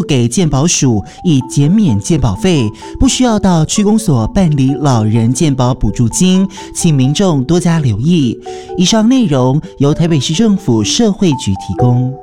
给健保署，以减免健保费，不需要到区公所办理老人健保补助金，请民众多加留意。以上内容由台北市政府社会局提供。